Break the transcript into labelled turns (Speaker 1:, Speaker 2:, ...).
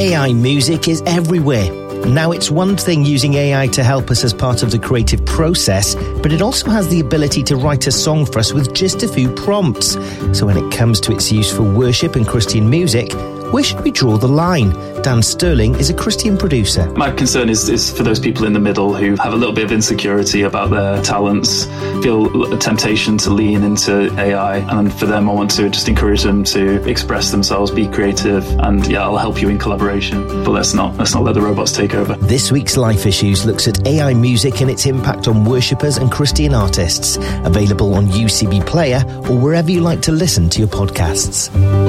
Speaker 1: AI music is everywhere. Now, it's one thing using AI to help us as part of the creative process, but it also has the ability to write a song for us with just a few prompts. So when it comes to its use for worship and Christian music, where should we draw the line? Dan Sterling is a Christian producer.
Speaker 2: My concern is for those people in the middle who have a little bit of insecurity about their talents, feel a temptation to lean into AI, and for them I want to just encourage them to express themselves, be creative, and I'll help you in collaboration. But let's not let the robots take over.
Speaker 1: This week's Life Issues looks at AI music and its impact on worshippers and Christian artists. Available on UCB Player or wherever you like to listen to your podcasts.